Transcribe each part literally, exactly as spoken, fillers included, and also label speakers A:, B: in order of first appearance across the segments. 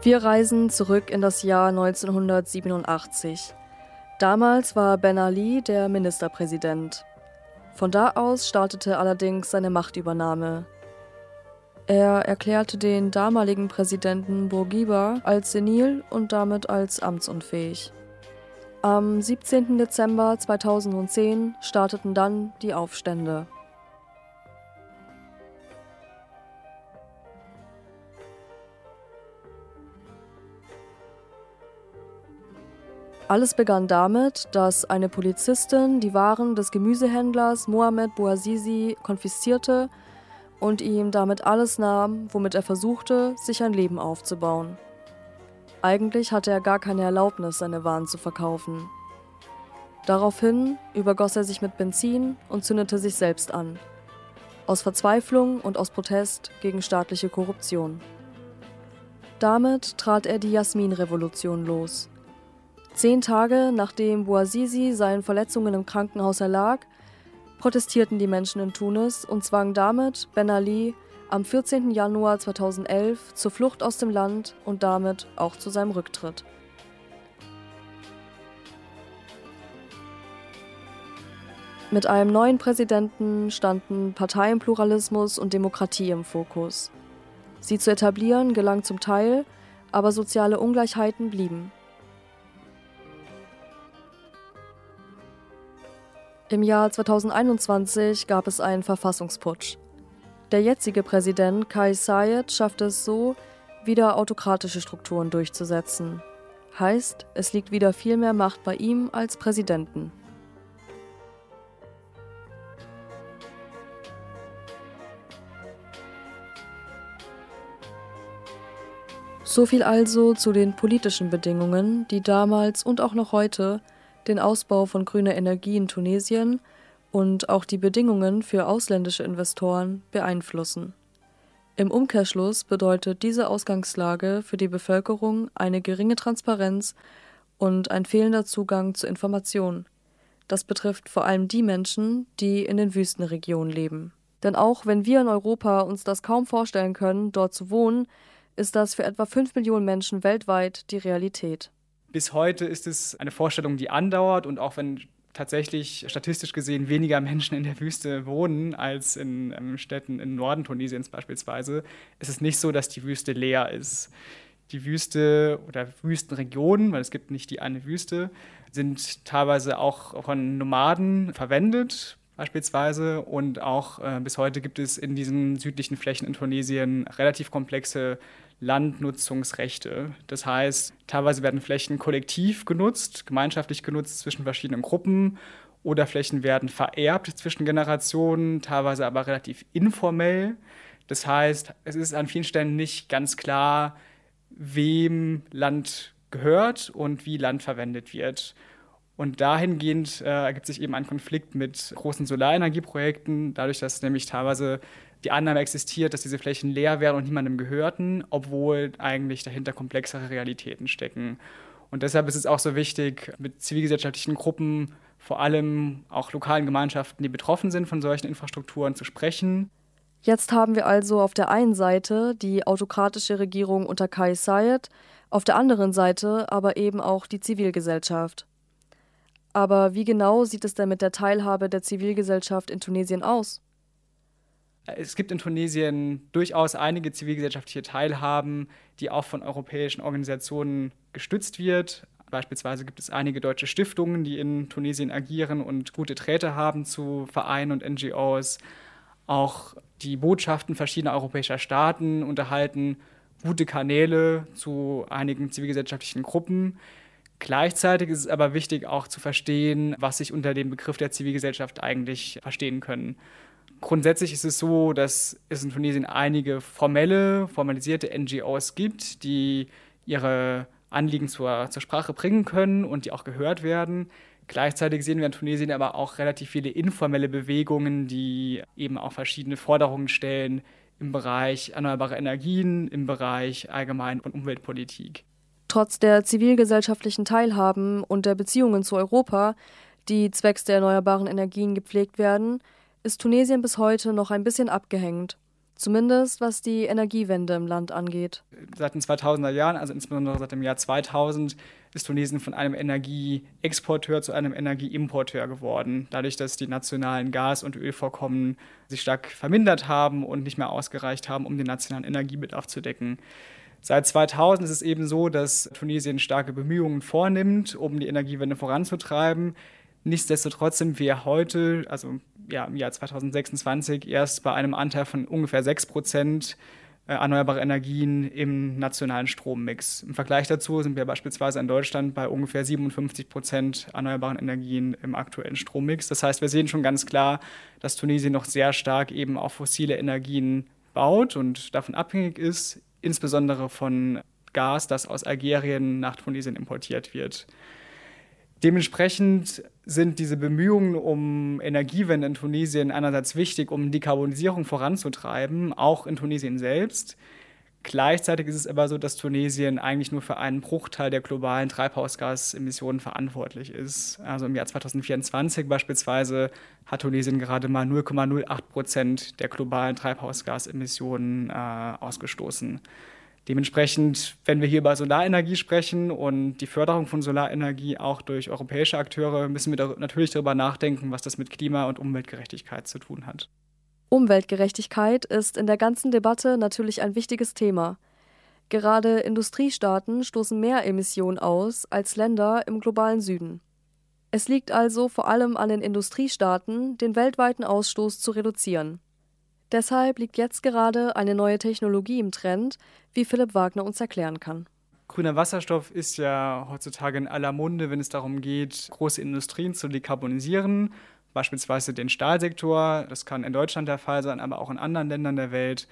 A: Wir reisen zurück in das Jahr neunzehnhundertsiebenundachtzig. Damals war Ben Ali der Ministerpräsident. Von da aus startete allerdings seine Machtübernahme. Er erklärte den damaligen Präsidenten Bourguiba als senil und damit als amtsunfähig. Am siebzehnten Dezember zweitausendzehn starteten dann die Aufstände. Alles begann damit, dass eine Polizistin die Waren des Gemüsehändlers Mohamed Bouazizi konfiszierte und ihm damit alles nahm, womit er versuchte, sich ein Leben aufzubauen. Eigentlich hatte er gar keine Erlaubnis, seine Waren zu verkaufen. Daraufhin übergoss er sich mit Benzin und zündete sich selbst an. Aus Verzweiflung und aus Protest gegen staatliche Korruption. Damit trat er die Jasmin-Revolution los. Zehn Tage nachdem Bouazizi seinen Verletzungen im Krankenhaus erlag, protestierten die Menschen in Tunis und zwangen damit Ben Ali am vierzehnten Januar zweitausendelf zur Flucht aus dem Land und damit auch zu seinem Rücktritt. Mit einem neuen Präsidenten standen Parteienpluralismus und Demokratie im Fokus. Sie zu etablieren gelang zum Teil, aber soziale Ungleichheiten blieben. Im Jahr zweitausendeinundzwanzig gab es einen Verfassungsputsch. Der jetzige Präsident Kais Saied schaffte es so, wieder autokratische Strukturen durchzusetzen. Heißt, es liegt wieder viel mehr Macht bei ihm als Präsidenten. So viel also zu den politischen Bedingungen, die damals und auch noch heute den Ausbau von grüner Energie in Tunesien und auch die Bedingungen für ausländische Investoren beeinflussen. Im Umkehrschluss bedeutet diese Ausgangslage für die Bevölkerung eine geringe Transparenz und ein fehlender Zugang zu Informationen. Das betrifft vor allem die Menschen, die in den Wüstenregionen leben. Denn auch wenn wir in Europa uns das kaum vorstellen können, dort zu wohnen, ist das für etwa fünf Millionen Menschen weltweit die Realität.
B: Bis heute ist es eine Vorstellung, die andauert, und auch wenn tatsächlich statistisch gesehen weniger Menschen in der Wüste wohnen als in ähm, Städten im Norden Tunesiens beispielsweise, ist es nicht so, dass die Wüste leer ist. Die Wüste oder Wüstenregionen, weil es gibt nicht die eine Wüste, sind teilweise auch von Nomaden verwendet beispielsweise, und auch äh, bis heute gibt es in diesen südlichen Flächen in Tunesien relativ komplexe Landnutzungsrechte. Das heißt, teilweise werden Flächen kollektiv genutzt, gemeinschaftlich genutzt zwischen verschiedenen Gruppen, oder Flächen werden vererbt zwischen Generationen, teilweise aber relativ informell. Das heißt, es ist an vielen Stellen nicht ganz klar, wem Land gehört und wie Land verwendet wird. Und dahingehend äh, ergibt sich eben ein Konflikt mit großen Solarenergieprojekten, dadurch, dass nämlich teilweise die Annahme existiert, dass diese Flächen leer wären und niemandem gehörten, obwohl eigentlich dahinter komplexere Realitäten stecken. Und deshalb ist es auch so wichtig, mit zivilgesellschaftlichen Gruppen, vor allem auch lokalen Gemeinschaften, die betroffen sind von solchen Infrastrukturen, zu sprechen.
A: Jetzt haben wir also auf der einen Seite die autokratische Regierung unter Kais Saied, auf der anderen Seite aber eben auch die Zivilgesellschaft. Aber wie genau sieht es denn mit der Teilhabe der Zivilgesellschaft in Tunesien aus?
B: Es gibt in Tunesien durchaus einige zivilgesellschaftliche Teilhaben, die auch von europäischen Organisationen gestützt wird. Beispielsweise gibt es einige deutsche Stiftungen, die in Tunesien agieren und gute Drähte haben zu Vereinen und N G Os. Auch die Botschaften verschiedener europäischer Staaten unterhalten gute Kanäle zu einigen zivilgesellschaftlichen Gruppen. Gleichzeitig ist es aber wichtig, auch zu verstehen, was sich unter dem Begriff der Zivilgesellschaft eigentlich verstehen können. Grundsätzlich ist es so, dass es in Tunesien einige formelle, formalisierte N G Os gibt, die ihre Anliegen zur, zur Sprache bringen können und die auch gehört werden. Gleichzeitig sehen wir in Tunesien aber auch relativ viele informelle Bewegungen, die eben auch verschiedene Forderungen stellen im Bereich erneuerbare Energien, im Bereich Allgemein- und Umweltpolitik.
A: Trotz der zivilgesellschaftlichen Teilhaben und der Beziehungen zu Europa, die zwecks der erneuerbaren Energien gepflegt werden, ist Tunesien bis heute noch ein bisschen abgehängt. Zumindest was die Energiewende im Land angeht.
B: Seit den zweitausender Jahren, also insbesondere seit dem Jahr zweitausend, ist Tunesien von einem Energieexporteur zu einem Energieimporteur geworden. Dadurch, dass die nationalen Gas- und Ölvorkommen sich stark vermindert haben und nicht mehr ausgereicht haben, um den nationalen Energiebedarf zu decken. Seit zweitausend ist es eben so, dass Tunesien starke Bemühungen vornimmt, um die Energiewende voranzutreiben. Nichtsdestotrotz sind wir heute, also ja, im Jahr zweitausendsechsundzwanzig, erst bei einem Anteil von ungefähr sechs Prozent erneuerbare Energien im nationalen Strommix. Im Vergleich dazu sind wir beispielsweise in Deutschland bei ungefähr siebenundfünfzig Prozent erneuerbaren Energien im aktuellen Strommix. Das heißt, wir sehen schon ganz klar, dass Tunesien noch sehr stark eben auf fossile Energien baut und davon abhängig ist, insbesondere von Gas, das aus Algerien nach Tunesien importiert wird. Dementsprechend sind diese Bemühungen um Energiewende in Tunesien einerseits wichtig, um Dekarbonisierung voranzutreiben, auch in Tunesien selbst. Gleichzeitig ist es aber so, dass Tunesien eigentlich nur für einen Bruchteil der globalen Treibhausgasemissionen verantwortlich ist. Also im Jahr zweitausendvierundzwanzig beispielsweise hat Tunesien gerade mal null Komma null acht Prozent der globalen Treibhausgasemissionen äh, ausgestoßen. Dementsprechend, wenn wir hier über Solarenergie sprechen und die Förderung von Solarenergie auch durch europäische Akteure, müssen wir da natürlich darüber nachdenken, was das mit Klima- und Umweltgerechtigkeit zu tun hat.
A: Umweltgerechtigkeit ist in der ganzen Debatte natürlich ein wichtiges Thema. Gerade Industriestaaten stoßen mehr Emissionen aus als Länder im globalen Süden. Es liegt also vor allem an den Industriestaaten, den weltweiten Ausstoß zu reduzieren. Deshalb liegt jetzt gerade eine neue Technologie im Trend, wie Philipp Wagner uns erklären kann.
B: Grüner Wasserstoff ist ja heutzutage in aller Munde, wenn es darum geht, große Industrien zu dekarbonisieren, beispielsweise den Stahlsektor. Das kann in Deutschland der Fall sein, aber auch in anderen Ländern der Welt.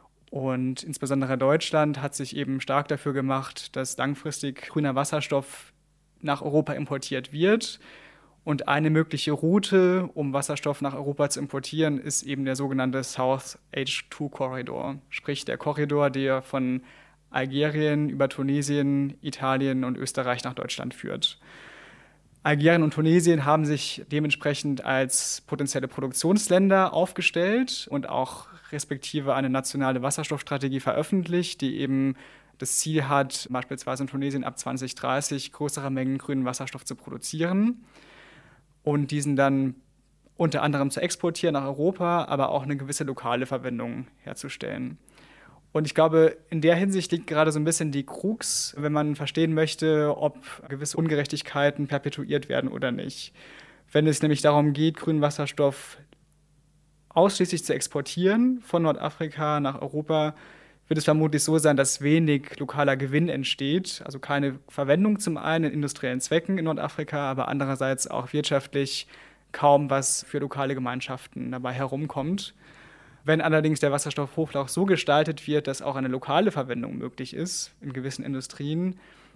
B: Und insbesondere Deutschland hat sich eben stark dafür gemacht, dass langfristig grüner Wasserstoff nach Europa importiert wird. Und eine mögliche Route, um Wasserstoff nach Europa zu importieren, ist eben der sogenannte South H zwei Korridor, sprich der Korridor, der von Algerien über Tunesien, Italien und Österreich nach Deutschland führt. Algerien und Tunesien haben sich dementsprechend als potenzielle Produktionsländer aufgestellt und auch respektive eine nationale Wasserstoffstrategie veröffentlicht, die eben das Ziel hat, beispielsweise in Tunesien ab zwanzig dreißig größere Mengen grünen Wasserstoff zu produzieren und diesen dann unter anderem zu exportieren nach Europa, aber auch eine gewisse lokale Verwendung herzustellen. Und ich glaube, in der Hinsicht liegt gerade so ein bisschen die Krux, wenn man verstehen möchte, ob gewisse Ungerechtigkeiten perpetuiert werden oder nicht. Wenn es nämlich darum geht, grünen Wasserstoff ausschließlich zu exportieren von Nordafrika nach Europa, wird es vermutlich so sein, dass wenig lokaler Gewinn entsteht. Also keine Verwendung zum einen in industriellen Zwecken in Nordafrika, aber andererseits auch wirtschaftlich kaum was für lokale Gemeinschaften dabei herumkommt. Wenn allerdings der Wasserstoffhochlauf so gestaltet wird, dass auch eine lokale Verwendung möglich ist in gewissen Industrien,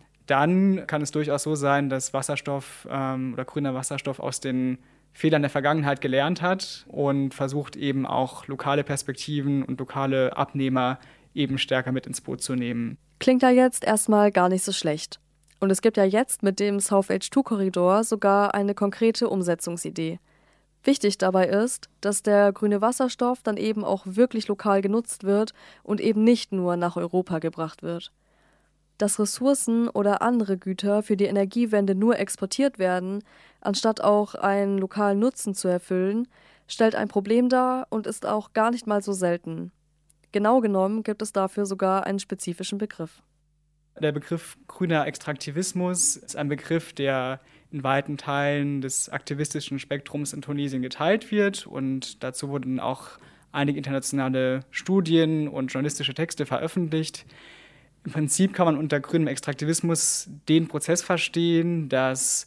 B: dann kann es durchaus so sein, dass Wasserstoff ähm, oder grüner Wasserstoff aus den Fehlern der Vergangenheit gelernt hat und versucht eben auch lokale Perspektiven und lokale Abnehmer eben stärker mit ins Boot zu nehmen.
A: Klingt ja jetzt erstmal gar nicht so schlecht. Und es gibt ja jetzt mit dem South H zwei Korridor sogar eine konkrete Umsetzungsidee. Wichtig dabei ist, dass der grüne Wasserstoff dann eben auch wirklich lokal genutzt wird und eben nicht nur nach Europa gebracht wird. Dass Ressourcen oder andere Güter für die Energiewende nur exportiert werden, anstatt auch einen lokalen Nutzen zu erfüllen, stellt ein Problem dar und ist auch gar nicht mal so selten. Genau genommen gibt es dafür sogar einen spezifischen Begriff.
B: Der Begriff grüner Extraktivismus ist ein Begriff, der in weiten Teilen des aktivistischen Spektrums in Tunesien geteilt wird. Und dazu wurden auch einige internationale Studien und journalistische Texte veröffentlicht. Im Prinzip kann man unter grünem Extraktivismus den Prozess verstehen, dass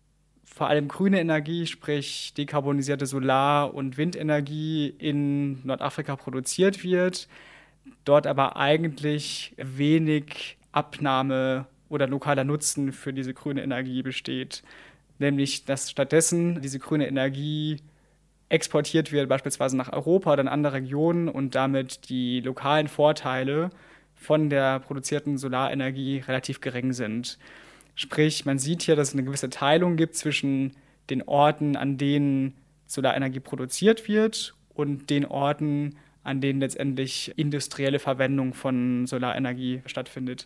B: vor allem grüne Energie, sprich dekarbonisierte Solar- und Windenergie in Nordafrika produziert wird, dort aber eigentlich wenig Abnahme oder lokaler Nutzen für diese grüne Energie besteht. Nämlich, dass stattdessen diese grüne Energie exportiert wird, beispielsweise nach Europa oder in andere Regionen und damit die lokalen Vorteile von der produzierten Solarenergie relativ gering sind. Sprich, man sieht hier, dass es eine gewisse Teilung gibt zwischen den Orten, an denen Solarenergie produziert wird und den Orten, an denen letztendlich industrielle Verwendung von Solarenergie stattfindet.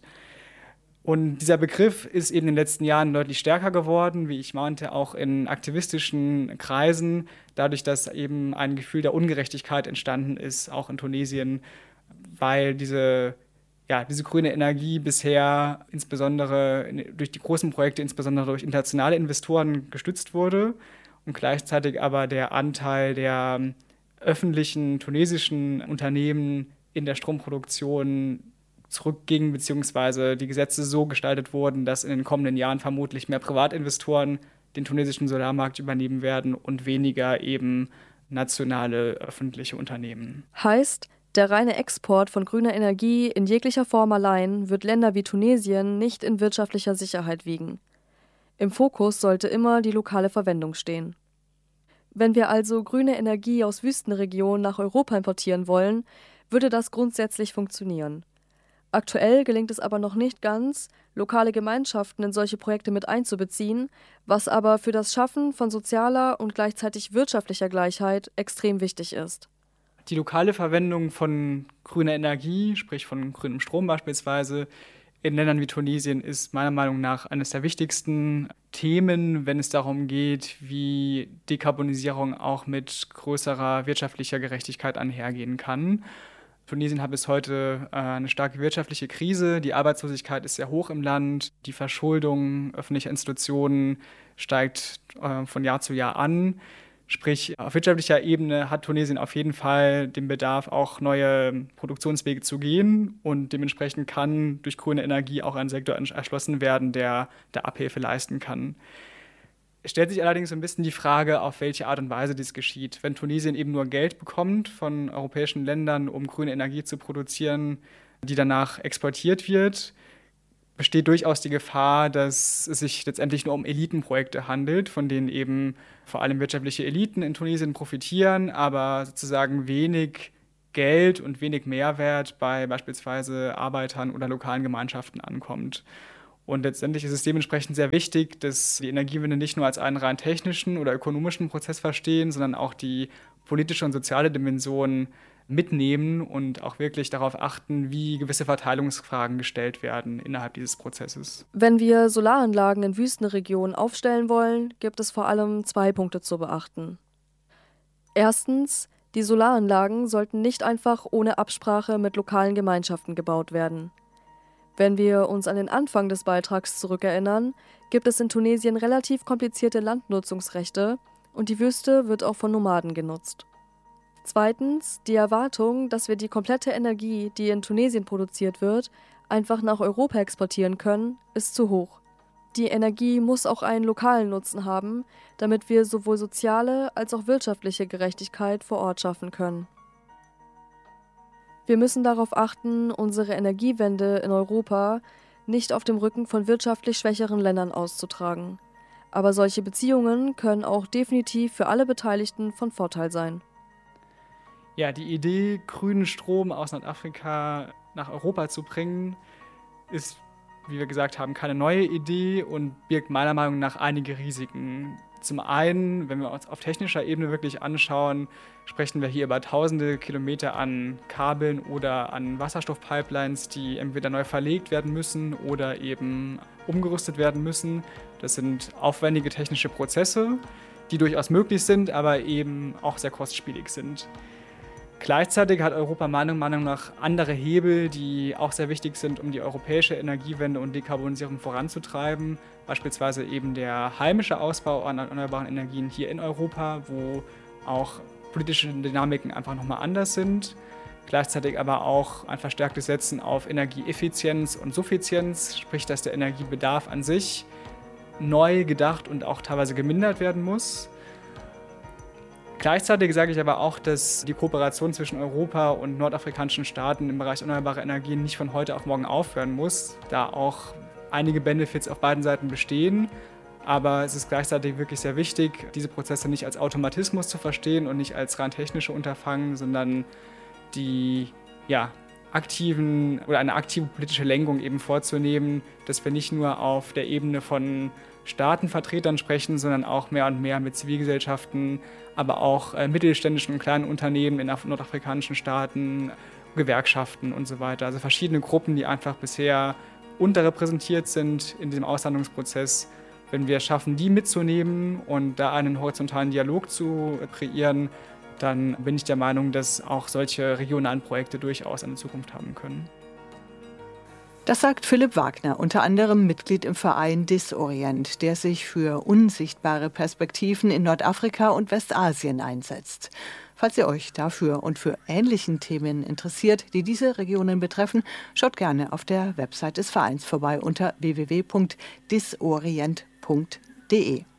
B: Und dieser Begriff ist eben in den letzten Jahren deutlich stärker geworden, wie ich meinte, auch in aktivistischen Kreisen, dadurch, dass eben ein Gefühl der Ungerechtigkeit entstanden ist, auch in Tunesien, weil diese, ja, diese grüne Energie bisher insbesondere durch die großen Projekte, insbesondere durch internationale Investoren gestützt wurde und gleichzeitig aber der Anteil der öffentlichen tunesischen Unternehmen in der Stromproduktion zurückging, beziehungsweise die Gesetze so gestaltet wurden, dass in den kommenden Jahren vermutlich mehr Privatinvestoren den tunesischen Solarmarkt übernehmen werden und weniger eben nationale öffentliche Unternehmen.
A: Heißt, der reine Export von grüner Energie in jeglicher Form allein wird Länder wie Tunesien nicht in wirtschaftlicher Sicherheit wiegen. Im Fokus sollte immer die lokale Verwendung stehen. Wenn wir also grüne Energie aus Wüstenregionen nach Europa importieren wollen, würde das grundsätzlich funktionieren. Aktuell gelingt es aber noch nicht ganz, lokale Gemeinschaften in solche Projekte mit einzubeziehen, was aber für das Schaffen von sozialer und gleichzeitig wirtschaftlicher Gleichheit extrem wichtig ist.
B: Die lokale Verwendung von grüner Energie, sprich von grünem Strom beispielsweise, in Ländern wie Tunesien ist meiner Meinung nach eines der wichtigsten Themen, wenn es darum geht, wie Dekarbonisierung auch mit größerer wirtschaftlicher Gerechtigkeit einhergehen kann. Tunesien hat bis heute äh, eine starke wirtschaftliche Krise, die Arbeitslosigkeit ist sehr hoch im Land, die Verschuldung öffentlicher Institutionen steigt äh, von Jahr zu Jahr an. Sprich, auf wirtschaftlicher Ebene hat Tunesien auf jeden Fall den Bedarf, auch neue Produktionswege zu gehen und dementsprechend kann durch grüne Energie auch ein Sektor erschlossen werden, der, der Abhilfe leisten kann. Es stellt sich allerdings so ein bisschen die Frage, auf welche Art und Weise dies geschieht. Wenn Tunesien eben nur Geld bekommt von europäischen Ländern, um grüne Energie zu produzieren, die danach exportiert wird, besteht durchaus die Gefahr, dass es sich letztendlich nur um Elitenprojekte handelt, von denen eben vor allem wirtschaftliche Eliten in Tunesien profitieren, aber sozusagen wenig Geld und wenig Mehrwert bei beispielsweise Arbeitern oder lokalen Gemeinschaften ankommt. Und letztendlich ist es dementsprechend sehr wichtig, dass die Energiewende nicht nur als einen rein technischen oder ökonomischen Prozess verstehen, sondern auch die politische und soziale Dimension mitnehmen und auch wirklich darauf achten, wie gewisse Verteilungsfragen gestellt werden innerhalb dieses Prozesses.
A: Wenn wir Solaranlagen in Wüstenregionen aufstellen wollen, gibt es vor allem zwei Punkte zu beachten. Erstens, die Solaranlagen sollten nicht einfach ohne Absprache mit lokalen Gemeinschaften gebaut werden. Wenn wir uns an den Anfang des Beitrags zurückerinnern, gibt es in Tunesien relativ komplizierte Landnutzungsrechte und die Wüste wird auch von Nomaden genutzt. Zweitens, die Erwartung, dass wir die komplette Energie, die in Tunesien produziert wird, einfach nach Europa exportieren können, ist zu hoch. Die Energie muss auch einen lokalen Nutzen haben, damit wir sowohl soziale als auch wirtschaftliche Gerechtigkeit vor Ort schaffen können. Wir müssen darauf achten, unsere Energiewende in Europa nicht auf dem Rücken von wirtschaftlich schwächeren Ländern auszutragen. Aber solche Beziehungen können auch definitiv für alle Beteiligten von Vorteil sein.
B: Ja, die Idee, grünen Strom aus Nordafrika nach Europa zu bringen, ist, wie wir gesagt haben, keine neue Idee und birgt meiner Meinung nach einige Risiken. Zum einen, wenn wir uns auf technischer Ebene wirklich anschauen, sprechen wir hier über tausende Kilometer an Kabeln oder an Wasserstoffpipelines, die entweder neu verlegt werden müssen oder eben umgerüstet werden müssen. Das sind aufwendige technische Prozesse, die durchaus möglich sind, aber eben auch sehr kostspielig sind. Gleichzeitig hat Europa meiner Meinung nach andere Hebel, die auch sehr wichtig sind, um die europäische Energiewende und Dekarbonisierung voranzutreiben. Beispielsweise eben der heimische Ausbau an erneuerbaren Energien hier in Europa, wo auch politische Dynamiken einfach nochmal anders sind. Gleichzeitig aber auch ein verstärktes Setzen auf Energieeffizienz und Suffizienz, sprich, dass der Energiebedarf an sich neu gedacht und auch teilweise gemindert werden muss. Gleichzeitig sage ich aber auch, dass die Kooperation zwischen Europa und nordafrikanischen Staaten im Bereich erneuerbare Energien nicht von heute auf morgen aufhören muss, da auch einige Benefits auf beiden Seiten bestehen. Aber es ist gleichzeitig wirklich sehr wichtig, diese Prozesse nicht als Automatismus zu verstehen und nicht als rein technische Unterfangen, sondern die ja, aktiven oder eine aktive politische Lenkung eben vorzunehmen, dass wir nicht nur auf der Ebene von Staatenvertretern sprechen, sondern auch mehr und mehr mit Zivilgesellschaften, aber auch äh, mittelständischen und kleinen Unternehmen in af- nordafrikanischen Staaten, Gewerkschaften und so weiter. Also verschiedene Gruppen, die einfach bisher unterrepräsentiert sind in diesem Aushandlungsprozess. Wenn wir es schaffen, die mitzunehmen und da einen horizontalen Dialog zu kreieren, dann bin ich der Meinung, dass auch solche regionalen Projekte durchaus eine Zukunft haben können.
C: Das sagt Philipp Wagner, unter anderem Mitglied im Verein Disorient, der sich für unsichtbare Perspektiven in Nordafrika und Westasien einsetzt. Falls ihr euch dafür und für ähnlichen Themen interessiert, die diese Regionen betreffen, schaut gerne auf der Website des Vereins vorbei unter w w w punkt disorient punkt d e.